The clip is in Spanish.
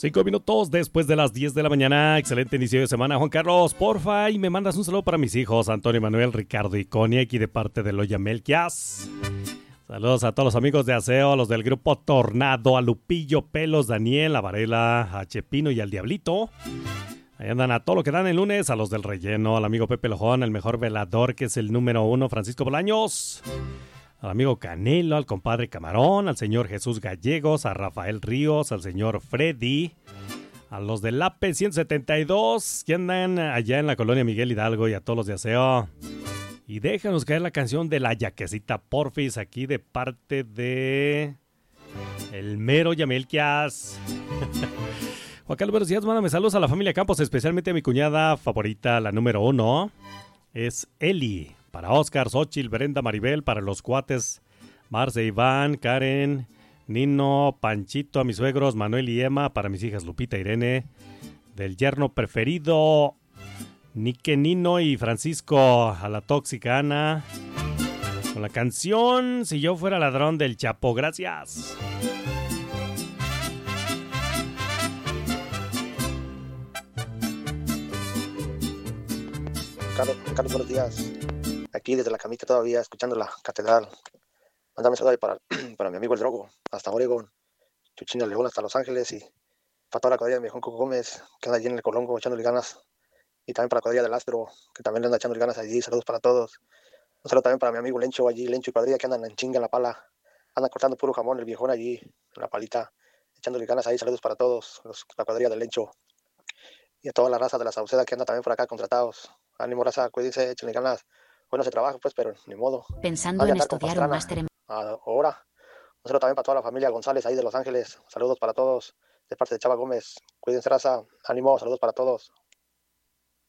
5 minutos después de las 10 de la mañana. Excelente inicio de semana, Juan Carlos. Porfa, y me mandas un saludo para mis hijos, Antonio, Manuel, Ricardo y Connie, aquí de parte de Loya Melquias. Saludos a todos los amigos de Aseo, a los del grupo Tornado, a Lupillo, Pelos, Daniel, a Varela, a Chepino y al Diablito. Ahí andan a todo lo que dan el lunes, a los del relleno, al amigo Pepe Lojón, el mejor velador que es el número 1, Francisco Bolaños. Al amigo Canelo, al compadre Camarón, al señor Jesús Gallegos, a Rafael Ríos, al señor Freddy, a los del APE 172 que andan allá en la colonia Miguel Hidalgo y a todos los de Aseo. Y déjanos caer la canción de la Yaquecita Porfis aquí de parte de el mero Yamelquias. Juan Carlos, buenos días, mándame saludos a la familia Campos, especialmente a mi cuñada favorita, la número 1, es Eli. Para Oscar, Xochitl, Brenda, Maribel, para los cuates Marce, Iván, Karen, Nino, Panchito, a mis suegros Manuel y Emma, para mis hijas Lupita, Irene, del yerno preferido Nique, Nino y Francisco, a la tóxica Ana, con la canción Si yo fuera ladrón del Chapo. Gracias. Carlos, buenos días. Aquí desde la camita todavía, escuchando la catedral. Mándame saludos para mi amigo el Drogo, hasta Oregon, Chuchina León, hasta Los Ángeles, y para toda la cuadrilla de mi Juan Coco Gómez, que anda allí en el Colombo echándole ganas. Y también para la cuadrilla del Áspero, que también le anda echándole ganas allí. Saludos para todos. Un saludo también para mi amigo Lencho allí, Lencho y cuadrilla, que andan en chinga en la pala. Andan cortando puro jamón, el viejón allí, en la palita, echándole ganas ahí. Saludos para todos, la cuadrilla del Lencho. Y a toda la raza de la Sauceda que anda también por acá contratados. Ánimo, raza, cuídense, échenle ganas. Bueno, se trabaja, pues, pero ni modo. Pensando en estudiar un máster en... Ahora. Un saludo también para toda la familia González ahí de Los Ángeles. Saludos para todos de parte de Chava Gómez. Cuídense, raza. Ánimo, saludos para todos.